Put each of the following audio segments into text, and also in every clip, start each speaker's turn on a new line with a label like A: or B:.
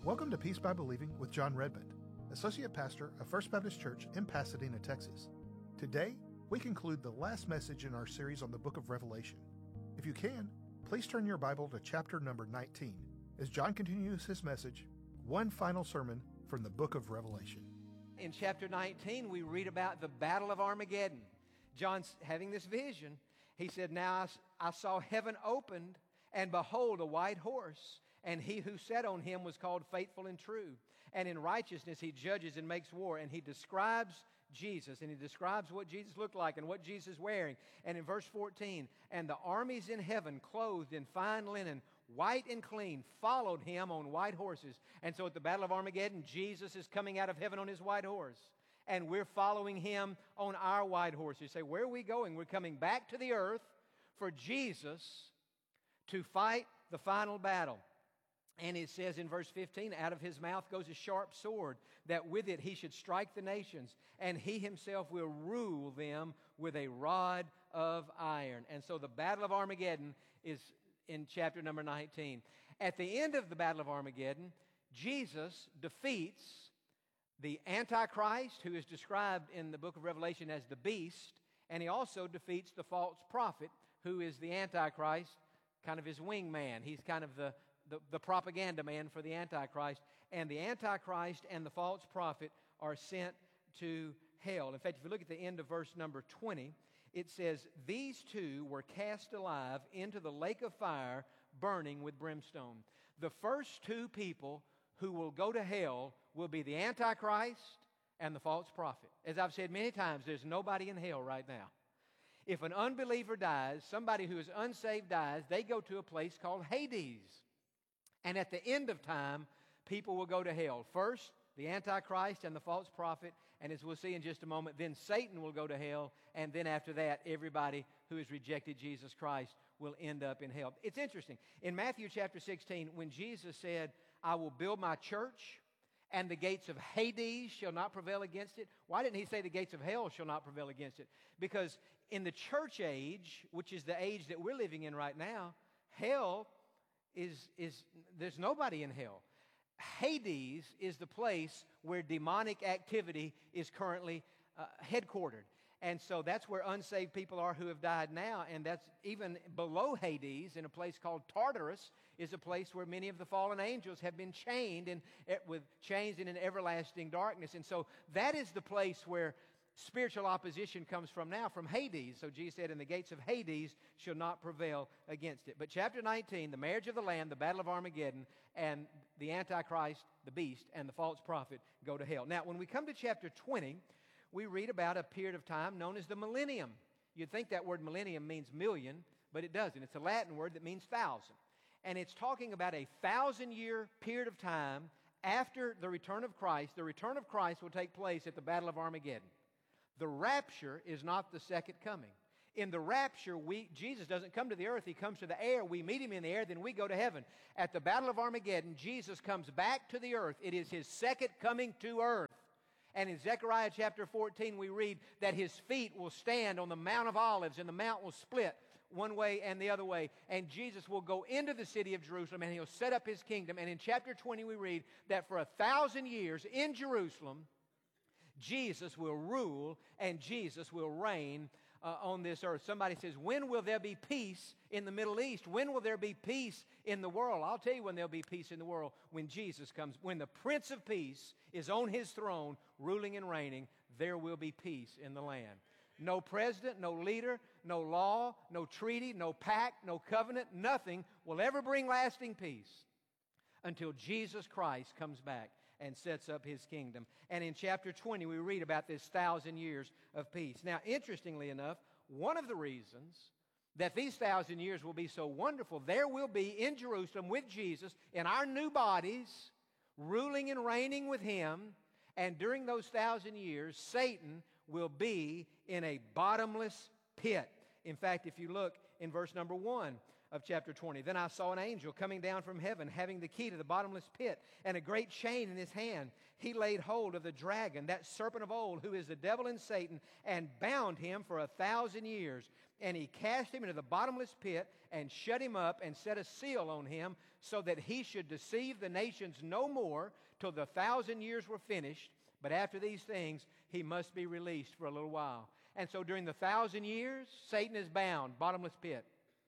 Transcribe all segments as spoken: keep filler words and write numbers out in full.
A: Welcome to Peace by Believing with John Redmond, Associate Pastor of First Baptist Church in Pasadena, Texas. Today, we conclude the last message in our series on the book of Revelation. If you can, please turn your Bible to chapter number nineteen as John continues his message, one final sermon from the book of Revelation.
B: In chapter nineteen, we read about the Battle of Armageddon. John's having this vision. He said, Now I saw heaven opened, and behold, a white horse. And he who sat on him was called Faithful and True. And in righteousness he judges and makes war. And he describes Jesus. And he describes what Jesus looked like and what Jesus is wearing. And in verse fourteen, and the armies in heaven, clothed in fine linen, white and clean, followed him on white horses. And so at the Battle of Armageddon, Jesus is coming out of heaven on his white horse. And we're following him on our white horse. You say, where are we going? We're coming back to the earth for Jesus to fight the final battle. And it says in verse fifteen, out of his mouth goes a sharp sword, that with it he should strike the nations, and he himself will rule them with a rod of iron. And so the Battle of Armageddon is in chapter number nineteen. At the end of the Battle of Armageddon, Jesus defeats the Antichrist, who is described in the book of Revelation as the beast, and he also defeats the false prophet, who is the Antichrist, kind of his wingman. He's kind of the The, the propaganda man for the Antichrist. And the Antichrist and the false prophet are sent to hell. In fact, if you look at the end of verse number twenty, it says, these two were cast alive into the lake of fire burning with brimstone. The first two people who will go to hell will be the Antichrist and the false prophet. As I've said many times, there's nobody in hell right now. If an unbeliever dies, somebody who is unsaved dies, they go to a place called Hades. And at the end of time, people will go to hell. First, the Antichrist and the false prophet, and as we'll see in just a moment, then Satan will go to hell, and then after that, everybody who has rejected Jesus Christ will end up in hell. It's interesting. In Matthew chapter sixteen, when Jesus said, I will build my church, and the gates of Hades shall not prevail against it, why didn't he say the gates of hell shall not prevail against it? Because in the church age, which is the age that we're living in right now, hell Is, is there's nobody in hell. Hades is the place where demonic activity is currently uh, headquartered. And so that's where unsaved people are who have died now. And that's even below Hades, in a place called Tartarus, is a place where many of the fallen angels have been chained and with chains in an everlasting darkness. And so that is the place where spiritual opposition comes from now, from Hades. So Jesus said, and the gates of Hades shall not prevail against it. But chapter nineteen, the marriage of the Lamb, the battle of Armageddon, and the Antichrist, the beast, and the false prophet go to hell. Now, when we come to chapter twenty, we read about a period of time known as the millennium. You'd think that word millennium means million, but it doesn't. It's a Latin word that means thousand. And it's talking about a thousand-year period of time after the return of Christ. The return of Christ will take place at the battle of Armageddon. The rapture is not the second coming. In the rapture, we, Jesus doesn't come to the earth. He comes to the air. We meet him in the air, then we go to heaven. At the Battle of Armageddon, Jesus comes back to the earth. It is his second coming to earth. And in Zechariah chapter fourteen, we read that his feet will stand on the Mount of Olives, and the mount will split one way and the other way. And Jesus will go into the city of Jerusalem, and he'll set up his kingdom. And in chapter twenty, we read that for a thousand years in Jerusalem, Jesus will rule and Jesus will reign uh, on this earth. Somebody says, when will there be peace in the Middle East? When will there be peace in the world? I'll tell you when there'll be peace in the world. When Jesus comes, when the Prince of Peace is on his throne, ruling and reigning, there will be peace in the land. No president, no leader, no law, no treaty, no pact, no covenant, nothing will ever bring lasting peace until Jesus Christ comes back and sets up his kingdom. And in chapter twenty, we read about this thousand years of peace. Now, interestingly enough, one of the reasons that these thousand years will be so wonderful, there will be in Jerusalem with Jesus in our new bodies, ruling and reigning with him. And during those thousand years, Satan will be in a bottomless pit. In fact, if you look in verse number one of chapter twenty, then I saw an angel coming down from heaven, having the key to the bottomless pit and a great chain in his hand. He laid hold of the dragon, that serpent of old, who is the devil and Satan, and bound him for a thousand years. And he cast him into the bottomless pit and shut him up and set a seal on him so that he should deceive the nations no more till the thousand years were finished. But after these things, he must be released for a little while. And so during the thousand years, Satan is bound, bottomless pit.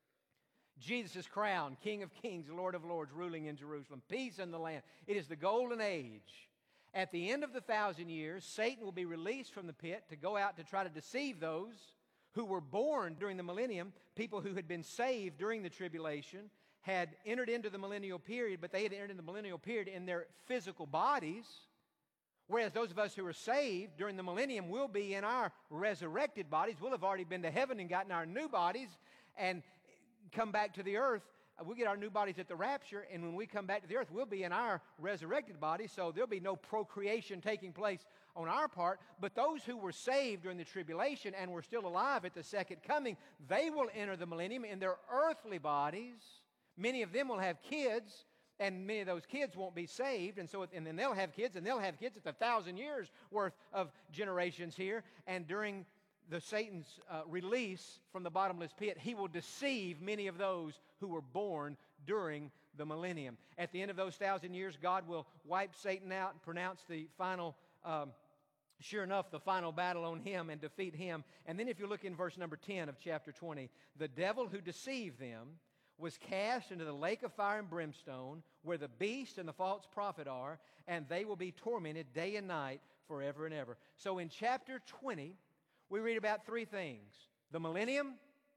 B: Jesus is crowned, King of kings, Lord of lords, ruling in Jerusalem. Peace in the land. It is the golden age. At the end of the thousand years, Satan will be released from the pit to go out to try to deceive those who were born during the millennium, people who had been saved during the tribulation, had entered into the millennial period, but they had entered into the millennial period in their physical bodies, whereas those of us who are saved during the millennium will be in our resurrected bodies. We'll have already been to heaven and gotten our new bodies and come back to the earth. We'll get our new bodies at the rapture, and when we come back to the earth, we'll be in our resurrected bodies, so there'll be no procreation taking place on our part. But those who were saved during the tribulation and were still alive at the second coming, they will enter the millennium in their earthly bodies. Many of them will have kids, and many of those kids won't be saved, and so and then they'll have kids, and they'll have kids. It's a thousand years worth of generations here, and during the Satan's uh, release from the bottomless pit, he will deceive many of those who were born during the millennium. At the end of those thousand years, God will wipe Satan out and pronounce the final, um, sure enough, the final battle on him and defeat him. And then if you look in verse number ten of chapter twenty, the devil who deceived them was cast into the lake of fire and brimstone, where the beast and the false prophet are, and they will be tormented day and night forever and ever. So in chapter twenty, we read about three things: the millennium,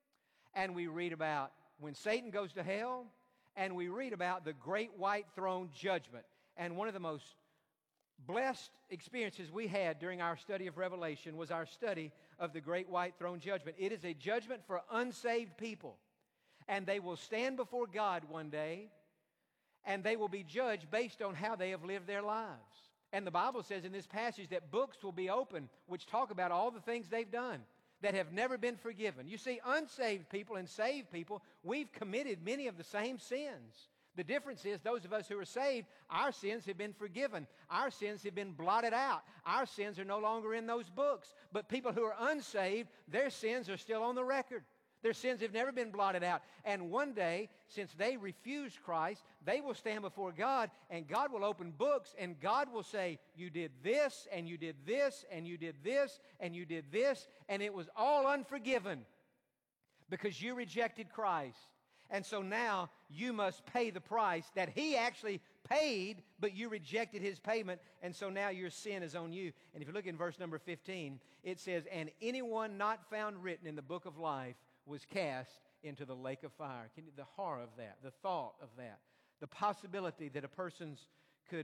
B: and we read about when Satan goes to hell, and we read about the great white throne judgment. And one of the most blessed experiences we had during our study of Revelation was our study of the great white throne judgment. It is a judgment for unsaved people, and they will stand before God one day, and they will be judged based on how they have lived their lives. And the Bible says in this passage that books will be opened which talk about all the things they've done that have never been forgiven. You see, unsaved people and saved people, we've committed many of the same sins. The difference is those of us who are saved, our sins have been forgiven. Our sins have been blotted out. Our sins are no longer in those books. But people who are unsaved, their sins are still on the record. Their sins have never been blotted out. And one day, since they refused Christ, they will stand before God, and God will open books, and God will say, you did this, and you did this, and you did this, and you did this, and it was all unforgiven because you rejected Christ. And so now you must pay the price that He actually paid, but you rejected His payment, and so now your sin is on you. And if you look in verse number fifteen, it says, and anyone not found written in the book of life was cast into the lake of fire. Can you, the horror of that, the thought of that, the possibility that a person's could,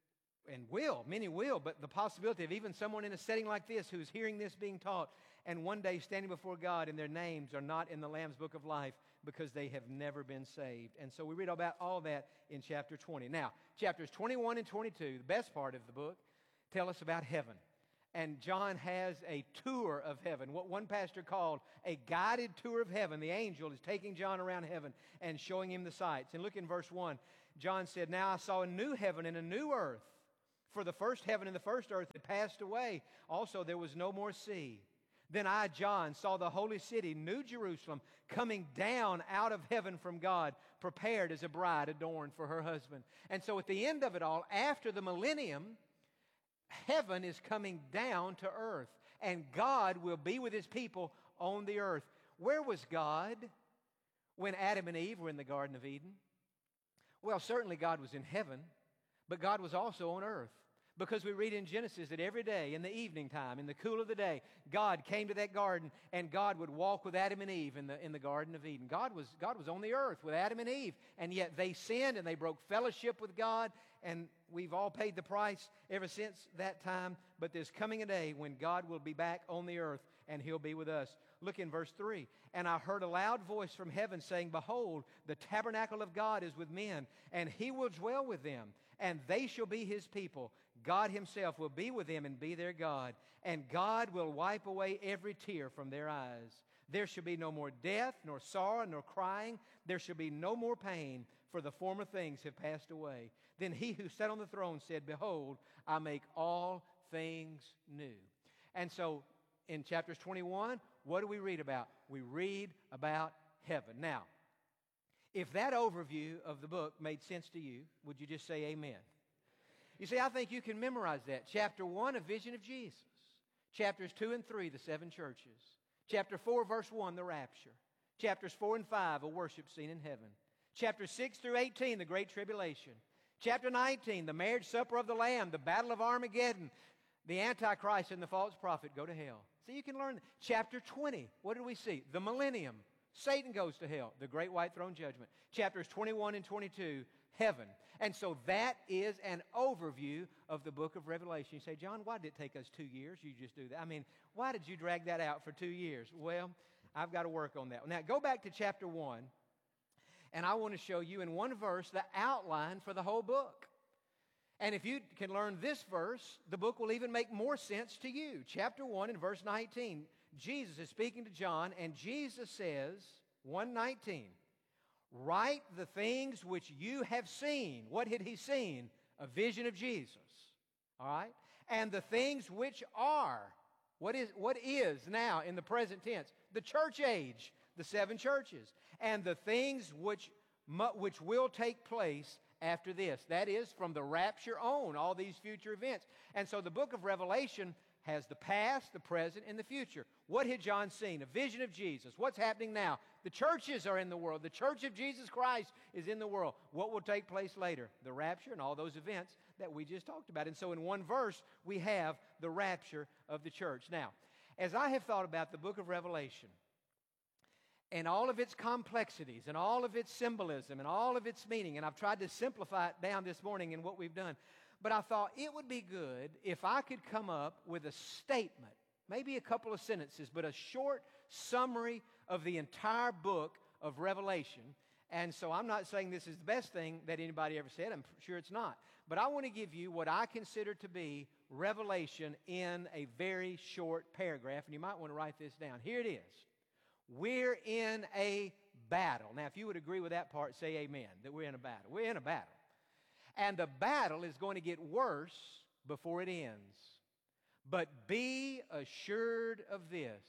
B: and will, many will, but the possibility of even someone in a setting like this who's hearing this being taught, and one day standing before God and their names are not in the Lamb's book of life because they have never been saved. And so we read about all that in chapter twenty. Now, chapters twenty-one and twenty-two, the best part of the book, tell us about heaven. And John has a tour of heaven, what one pastor called a guided tour of heaven. The angel is taking John around heaven and showing him the sights. And look in verse one. John said, now I saw a new heaven and a new earth, for the first heaven and the first earth had passed away. Also there was no more sea. Then I, John, saw the holy city, New Jerusalem, coming down out of heaven from God, prepared as a bride adorned for her husband. And so at the end of it all, after the millennium, heaven is coming down to earth, and God will be with His people on the earth. Where was God when Adam and Eve were in the Garden of Eden? Well, certainly God was in heaven, but God was also on earth. Because we read in Genesis that every day in the evening time, in the cool of the day, God came to that garden, and God would walk with Adam and Eve in the, in the Garden of Eden. God was, God was on the earth with Adam and Eve, and yet they sinned and they broke fellowship with God, and we've all paid the price ever since that time. But there's coming a day when God will be back on the earth, and He'll be with us. Look in verse three. And I heard a loud voice from heaven saying, behold, the tabernacle of God is with men, and He will dwell with them, and they shall be His people. God Himself will be with them and be their God, and God will wipe away every tear from their eyes. There shall be no more death, nor sorrow, nor crying. There shall be no more pain, for the former things have passed away. Then He who sat on the throne said, behold, I make all things new. And so in chapters twenty-one, what do we read about? We read about heaven. Now, if that overview of the book made sense to you, would you just say amen? You see, I think you can memorize that. Chapter one, a vision of Jesus. Chapters two and three, the seven churches. Chapter four, verse one, the rapture. Chapters four and five, a worship scene in heaven. Chapter six through eighteen, the Great Tribulation. Chapter nineteen, the marriage supper of the Lamb, the battle of Armageddon, the Antichrist and the false prophet go to hell. So you can learn. Chapter twenty, what did we see? The millennium. Satan goes to hell, the great white throne judgment. Chapters twenty-one and twenty-two, heaven. And so that is an overview of the book of Revelation. You say, John, why did it take us two years? You just do that. I mean, why did you drag that out for two years? Well, I've got to work on that. Now, go back to chapter one, and I want to show you in one verse the outline for the whole book. And if you can learn this verse, the book will even make more sense to you. Chapter one and verse nineteen, Jesus is speaking to John, and Jesus says, one nineteen, write the things which you have seen. What had he seen? A vision of Jesus. All right? And the things which are. What is, what is now in the present tense? The church age, the seven churches. And the things which, which will take place after this. That is, from the rapture on, all these future events. And so the book of Revelation has the past, the present, and the future. What had John seen? A vision of Jesus. What's happening now? The churches are in the world. The church of Jesus Christ is in the world. What will take place later? The rapture and all those events that we just talked about. And so in one verse, we have the rapture of the church. Now, as I have thought about the book of Revelation and all of its complexities and all of its symbolism and all of its meaning, and I've tried to simplify it down this morning in what we've done, but I thought it would be good if I could come up with a statement, maybe a couple of sentences, but a short summary of the entire book of Revelation. And so I'm not saying this is the best thing that anybody ever said. I'm sure it's not. But I want to give you what I consider to be Revelation in a very short paragraph, and you might want to write this down. Here it is. We're in a battle. Now, if you would agree with that part, say amen, that we're in a battle. We're in a battle. And the battle is going to get worse before it ends. But be assured of this.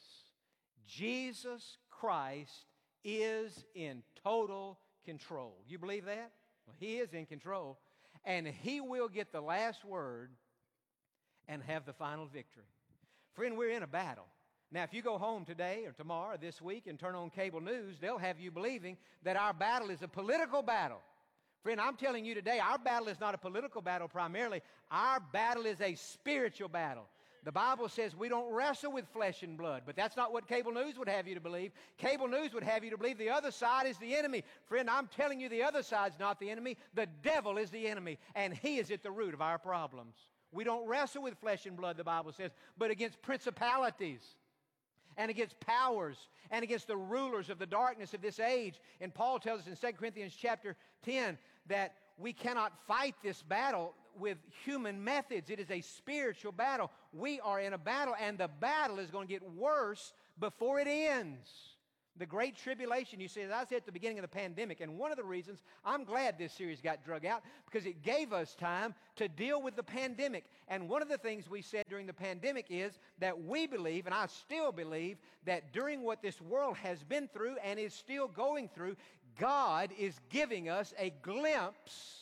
B: Jesus Christ is in total control. You believe that? Well, He is in control. And He will get the last word and have the final victory. Friend, we're in a battle. Now, if you go home today or tomorrow or this week and turn on cable news, they'll have you believing that our battle is a political battle. Friend, I'm telling you today, our battle is not a political battle primarily. Our battle is a spiritual battle. The Bible says we don't wrestle with flesh and blood, but that's not what cable news would have you to believe. Cable news would have you to believe the other side is the enemy. Friend, I'm telling you the other side's not the enemy. The devil is the enemy, and he is at the root of our problems. We don't wrestle with flesh and blood, the Bible says, but against principalities and against powers and against the rulers of the darkness of this age. And Paul tells us in Second Corinthians chapter ten that we cannot fight this battle with human methods. It is a spiritual battle. We are in a battle, and the battle is going to get worse before it ends. The Great Tribulation, you see, as I said at the beginning of the pandemic, and one of the reasons I'm glad this series got drug out, because it gave us time to deal with the pandemic. And one of the things we said during the pandemic is that we believe, and I still believe, that during what this world has been through and is still going through, God is giving us a glimpse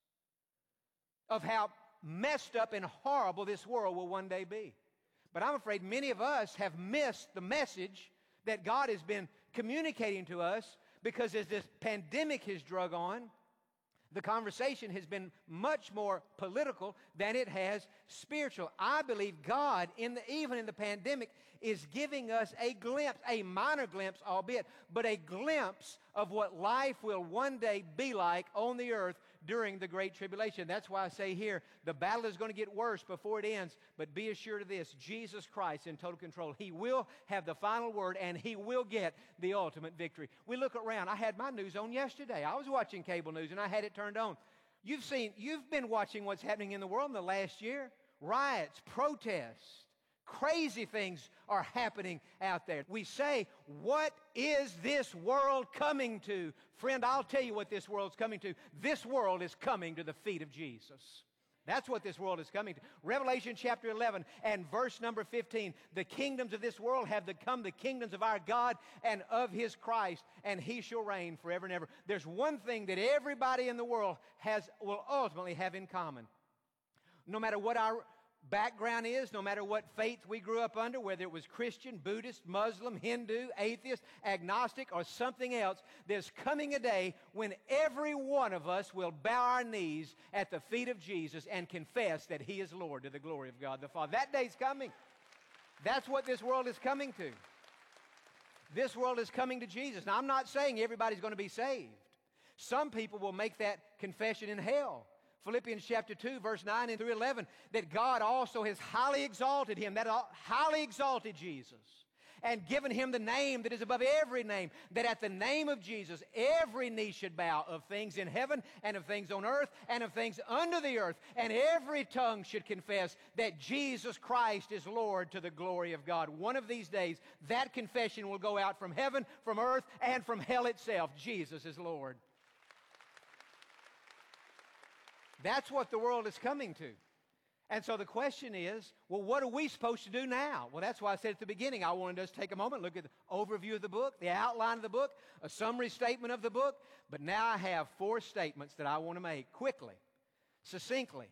B: of how messed up and horrible this world will one day be. But I'm afraid many of us have missed the message that God has been communicating to us, because as this pandemic has drug on, the conversation has been much more political than it has spiritual. I believe God, in the, even in the pandemic, is giving us a glimpse, a minor glimpse albeit, but a glimpse of what life will one day be like on the earth during the Great Tribulation. That's why I say here, the battle is going to get worse before it ends, but be assured of this, Jesus Christ in total control. He will have the final word, and He will get the ultimate victory. We look around. I had my news on yesterday. I was watching cable news, and I had it turned on. You've seen, you've been watching what's happening in the world in the last year. Riots, protests, crazy things are happening out there. We say, what is this world coming to? Friend, I'll tell you what this world's coming to. This world is coming to the feet of Jesus. That's what this world is coming to. Revelation chapter eleven and verse number fifteen. The kingdoms of this world have become the kingdoms of our God and of His Christ, and He shall reign forever and ever. There's one thing that everybody in the world has will ultimately have in common. No matter what our background is, no matter what faith we grew up under, whether it was Christian, Buddhist, Muslim, Hindu, atheist, agnostic, or something else, there's coming a day when every one of us will bow our knees at the feet of Jesus and confess that He is Lord to the glory of God the Father. That day's coming. That's what this world is coming to. This world is coming to Jesus. Now, I'm not saying everybody's going to be saved. Some people will make that confession in hell. Philippians chapter two, verse nine and through eleven, that God also has highly exalted Him, that highly exalted Jesus, and given Him the name that is above every name, that at the name of Jesus every knee should bow, of things in heaven and of things on earth and of things under the earth, and every tongue should confess that Jesus Christ is Lord to the glory of God. One of these days, that confession will go out from heaven, from earth, and from hell itself. Jesus is Lord. That's what the world is coming to. And so the question is, well, what are we supposed to do now? Well, that's why I said at the beginning, I wanted us to take a moment, look at the overview of the book, the outline of the book, a summary statement of the book. But now I have four statements that I want to make quickly, succinctly,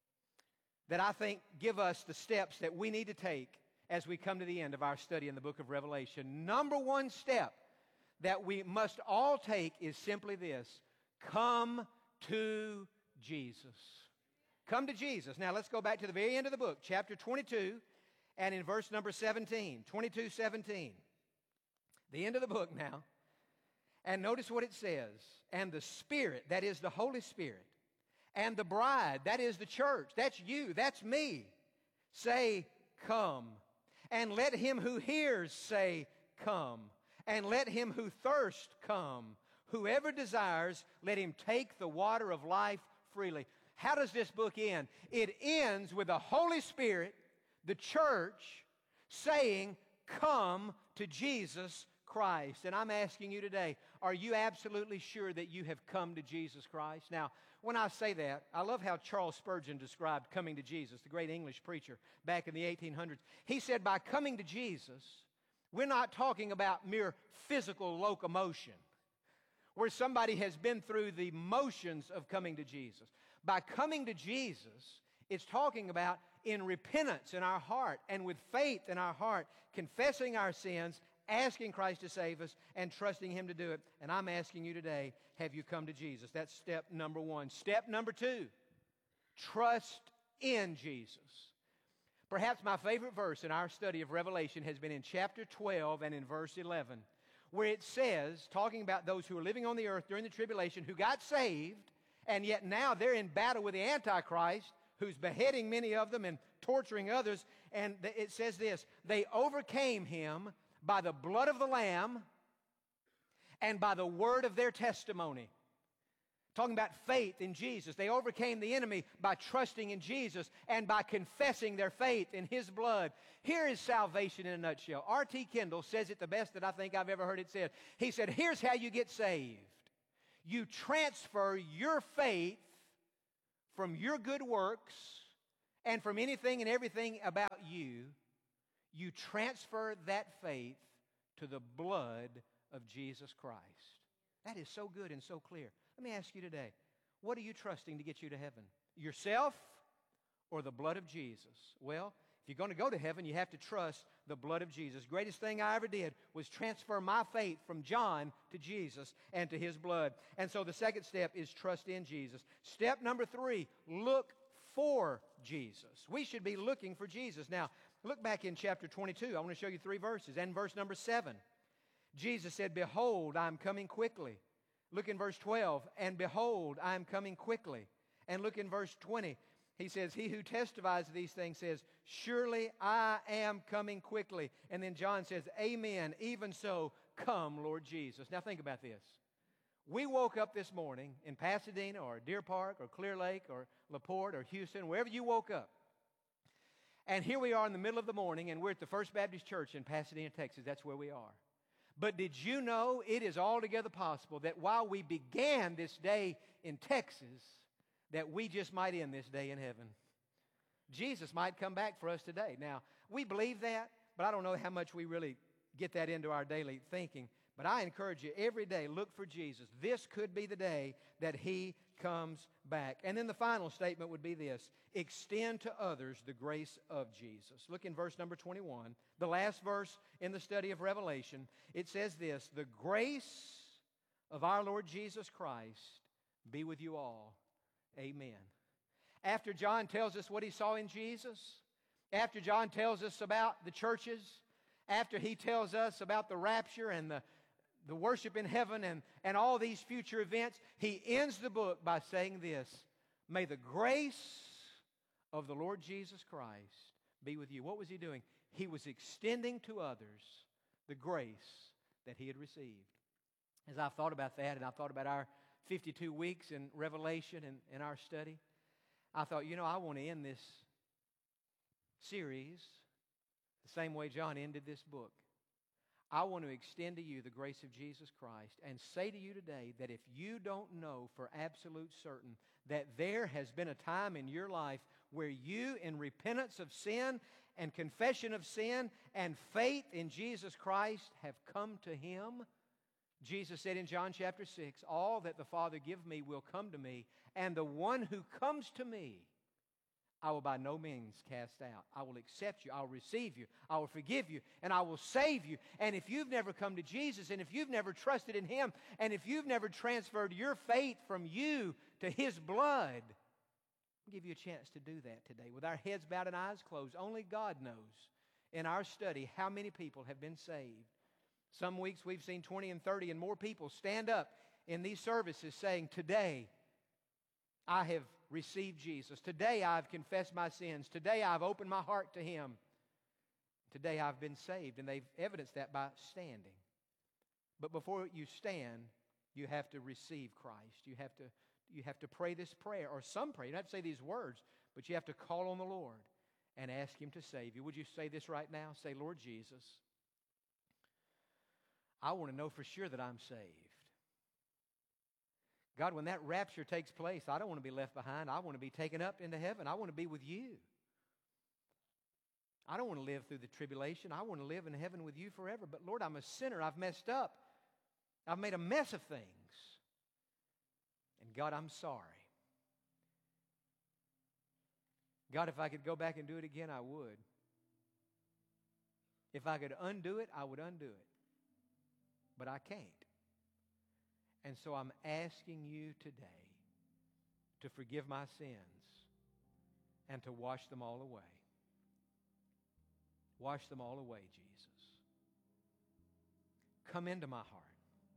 B: that I think give us the steps that we need to take as we come to the end of our study in the book of Revelation. Number one step that we must all take is simply this: come to Jesus. Come to Jesus. Now let's go back to the very end of the book, chapter twenty-two, and in verse number seventeen. twenty-two, seventeen. The end of the book now. And notice what it says. And the Spirit, that is the Holy Spirit, and the bride, that is the church, that's you, that's me, say, come. And let him who hears say, come. And let him who thirsts come. Whoever desires, let him take the water of life freely. How does this book end? It ends with the Holy Spirit, the church, saying, come to Jesus Christ. And I'm asking you today, are you absolutely sure that you have come to Jesus Christ? Now, when I say that, I love how Charles Spurgeon described coming to Jesus, the great English preacher back in the eighteen hundreds. He said, by coming to Jesus, we're not talking about mere physical locomotion, where somebody has been through the motions of coming to Jesus. By coming to Jesus, it's talking about in repentance in our heart and with faith in our heart, confessing our sins, asking Christ to save us, and trusting Him to do it. And I'm asking you today, have you come to Jesus? That's step number one. Step number two, trust in Jesus. Perhaps my favorite verse in our study of Revelation has been in chapter twelve and in verse eleven, where it says, talking about those who are living on the earth during the tribulation, who got saved, and yet now they're in battle with the Antichrist, who's beheading many of them and torturing others. And it says this: they overcame him by the blood of the Lamb and by the word of their testimony. Talking about faith in Jesus. They overcame the enemy by trusting in Jesus and by confessing their faith in His blood. Here is salvation in a nutshell. R T Kendall says it the best that I think I've ever heard it said. He said, here's how you get saved. You transfer your faith from your good works and from anything and everything about you. You transfer that faith to the blood of Jesus Christ. That is so good and so clear. Let me ask you today, what are you trusting to get you to heaven? Yourself or the blood of Jesus? Well, if you're going to go to heaven, you have to trust the blood of Jesus. Greatest thing I ever did was transfer my faith from John to Jesus and to His blood. And so the second step is trust in Jesus. Step number three, look for Jesus. We should be looking for Jesus. Now, look back in chapter twenty-two. I want to show you three verses. And verse number seven, Jesus said, behold, I'm coming quickly. Look in verse twelve, and behold, I am coming quickly. And look in verse twenty. He says, he who testifies to these things says, surely I am coming quickly. And then John says, amen, even so, come, Lord Jesus. Now think about this. We woke up this morning in Pasadena or Deer Park or Clear Lake or LaPorte or Houston, wherever you woke up. And here we are in the middle of the morning, and we're at the First Baptist Church in Pasadena, Texas. That's where we are. But did you know it is altogether possible that while we began this day in Texas, that we just might end this day in heaven. Jesus might come back for us today. Now, we believe that, but I don't know how much we really get that into our daily thinking. But I encourage you, every day, look for Jesus. This could be the day that He comes back. And then the final statement would be this: extend to others the grace of Jesus. Look in verse number twenty-one, the last verse in the study of Revelation. It says this: the grace of our Lord Jesus Christ be with you all. Amen. After John tells us what he saw in Jesus, after John tells us about the churches, after he tells us about the rapture and the, the worship in heaven and, and all these future events, he ends the book by saying this: may the grace of the Lord Jesus Christ be with you. What was he doing? He was extending to others the grace that he had received. As I thought about that, and I thought about our fifty-two weeks in Revelation and in our study, I thought, you know, I want to end this series the same way John ended this book. I want to extend to you the grace of Jesus Christ and say to you today that if you don't know for absolute certain that there has been a time in your life where you, in repentance of sin and confession of sin and faith in Jesus Christ, have come to Him. Jesus said in John chapter six, all that the Father give me will come to me, and the one who comes to me, I will by no means cast out. I will accept you. I will receive you. I will forgive you. And I will save you. And if you've never come to Jesus, and if you've never trusted in Him, and if you've never transferred your faith from you to His blood, I'll give you a chance to do that today. With our heads bowed and eyes closed, only God knows in our study how many people have been saved. Some weeks we've seen twenty and thirty and more people stand up in these services saying, today I have received Jesus. Today I've confessed my sins. Today I've opened my heart to Him. Today I've been saved. And they've evidenced that by standing. But before you stand, you have to receive Christ. You have to, you have to pray this prayer, or some prayer. You don't have to say these words, but you have to call on the Lord and ask Him to save you. Would you say this right now? Say, Lord Jesus, I want to know for sure that I'm saved. God, when that rapture takes place, I don't want to be left behind. I want to be taken up into heaven. I want to be with you. I don't want to live through the tribulation. I want to live in heaven with you forever. But Lord, I'm a sinner. I've messed up. I've made a mess of things. And God, I'm sorry. God, if I could go back and do it again, I would. If I could undo it, I would undo it. But I can't. And so I'm asking you today to forgive my sins and to wash them all away. Wash them all away, Jesus. Come into my heart.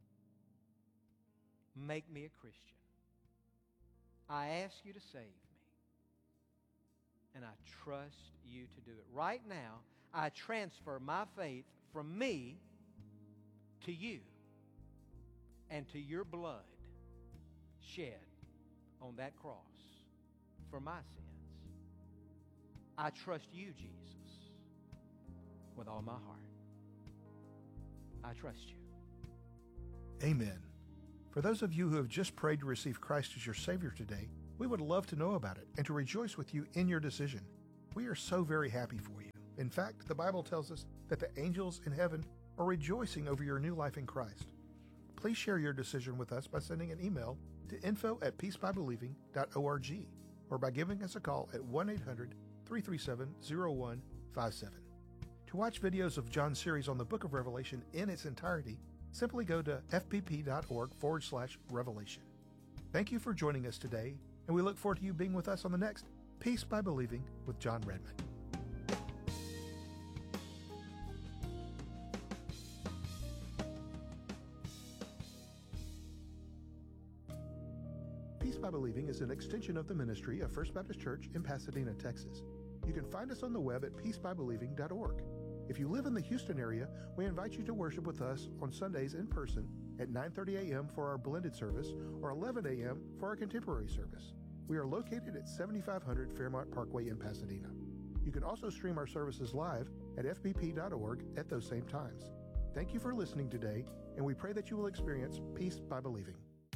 B: Make me a Christian. I ask you to save me. And I trust you to do it. Right now, I transfer my faith from me to you and to your blood shed on that cross for my sins. I trust you, Jesus, with all my heart. I trust you.
A: Amen. For those of you who have just prayed to receive Christ as your Savior today, we would love to know about it and to rejoice with you in your decision. We are so very happy for you. In fact, the Bible tells us that the angels in heaven are rejoicing over your new life in Christ. Please share your decision with us by sending an email to info at peace by believing dot org or by giving us a call at one eight hundred, three three seven, zero one five seven. To watch videos of John's series on the book of Revelation in its entirety, simply go to fpp.org forward slash revelation. Thank you for joining us today, and we look forward to you being with us on the next Peace by Believing with John Redmond. Peace by Believing is an extension of the ministry of First Baptist Church in Pasadena, Texas. You can find us on the web at peace by believing dot org. If you live in the Houston area, we invite you to worship with us on Sundays in person at nine thirty a.m. for our blended service or eleven a.m. for our contemporary service. We are located at seventy-five hundred Fairmont Parkway in Pasadena. You can also stream our services live at f b p dot org at those same times. Thank you for listening today, and we pray that you will experience peace by believing.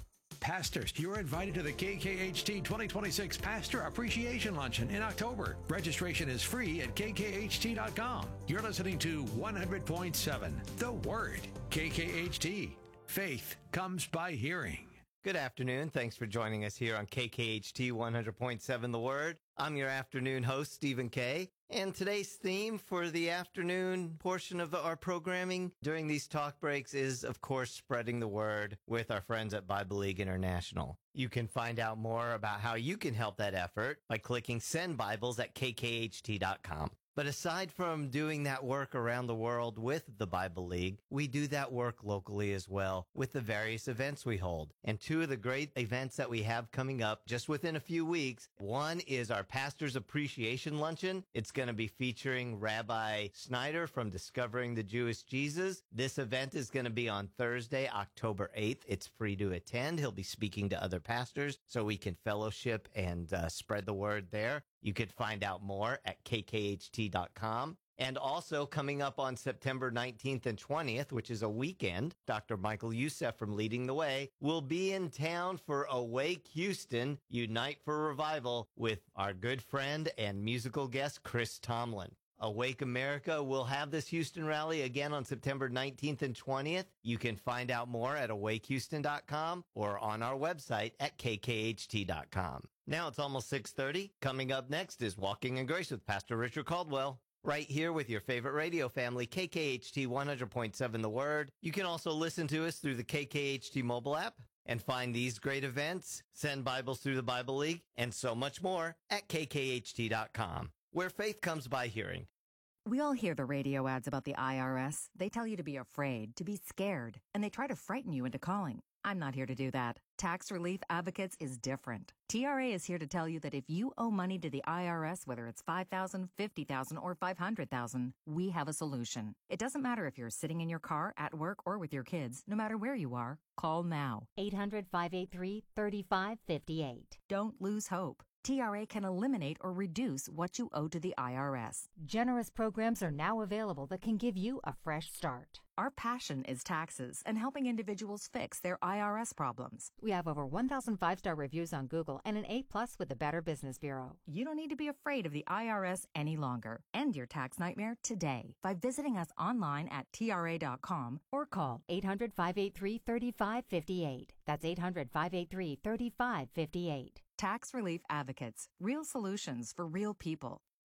C: Pastors, you're invited to the K K H T twenty twenty-six Pastor Appreciation Luncheon in October. Registration is free at K K H T dot com. You're listening to one hundred point seven, The Word. K K H T. Faith comes by hearing.
D: Good afternoon. Thanks for joining us here on K K H T one hundred point seven The Word. I'm your afternoon host, Stephen Kay. And today's theme for the afternoon portion of the, our programming during these talk breaks is, of course, spreading the word with our friends at Bible League International. You can find out more about how you can help that effort by clicking Send Bibles at K K H T dot com. But aside from doing that work around the world with the Bible League, we do that work locally as well with the various events we hold. And two of the great events that we have coming up just within a few weeks, one is our Pastor's Appreciation Luncheon. It's going to be featuring Rabbi Snyder from Discovering the Jewish Jesus. This event is going to be on Thursday, October eighth. It's free to attend. He'll be speaking to other pastors so we can fellowship and uh, spread the word there. You could find out more at K K H T dot com. And also coming up on September nineteenth and twentieth, which is a weekend, Doctor Michael Youssef from Leading the Way will be in town for Awake Houston, Unite for Revival with our good friend and musical guest, Chris Tomlin. Awake America will have this Houston rally again on September nineteenth and twentieth. You can find out more at Awake Houston dot com or on our website at K K H T dot com. Now it's almost six thirty. Coming up next is Walking in Grace with Pastor Richard Caldwell. Right here with your favorite radio family, K K H T one hundred point seven The Word. You can also listen to us through the K K H T mobile app and find these great events, send Bibles through the Bible League, and so much more at K K H T dot com, where faith comes by hearing.
E: We all hear the radio ads about the I R S. They tell you to be afraid, to be scared, and they try to frighten you into calling. I'm not here to do that. Tax Relief Advocates is different. T R A is here to tell you that if you owe money to the I R S, whether it's five thousand dollars, fifty thousand dollars, or five hundred thousand dollars, we have a solution. It doesn't matter if you're sitting in your car, at work, or with your kids. No matter where you are, call now.
F: eight hundred, five eight three, three five five eight.
E: Don't lose hope. T R A can eliminate or reduce what you owe to the I R S.
F: Generous programs are now available that can give you a fresh start.
E: Our passion is taxes and helping individuals fix their I R S problems.
F: We have over one thousand five-star reviews on Google and an A plus with the Better Business Bureau.
E: You don't need to be afraid of the I R S any longer. End your tax nightmare today by visiting us online at T R A dot com or call
F: eight hundred, five eight three, three five five eight. That's eight hundred, five eight three, three five five eight.
E: Tax Relief Advocates. Real solutions for real people.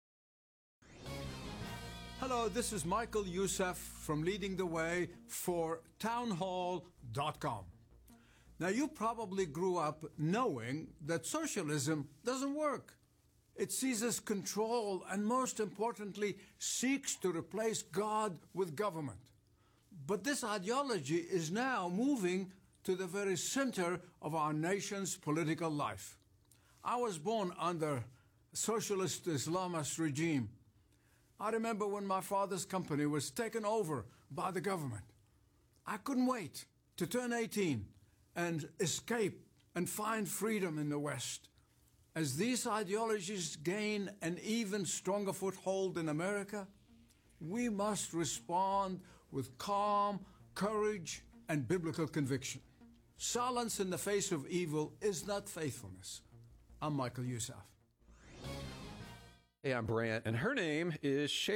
G: Hello, this is Michael Youssef from Leading the Way for town hall dot com. Now, you probably grew up knowing that socialism doesn't work. It seizes control and, most importantly, seeks to replace God with government. But this ideology is now moving to the very center of our nation's political life. I was born under a socialist Islamist regime. I remember when my father's company was taken over by the government. I couldn't wait to turn eighteen and escape and find freedom in the West. As these ideologies gain an even stronger foothold in America, we must respond with calm, courage, and biblical conviction. Silence in the face of evil is not faithfulness. I'm Michael Youssef.
H: Hey, I'm Brant, and her name is Shay.